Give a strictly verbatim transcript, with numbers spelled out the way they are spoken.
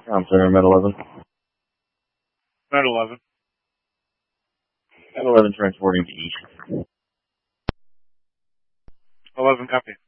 I'm sorry, Med eleven. Med eleven. Med eleven transporting to East. eleven, copy.